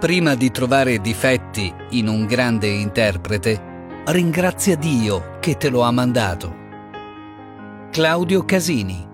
Prima di trovare difetti in un grande interprete, ringrazia Dio che te lo ha mandato. Claudio Casini.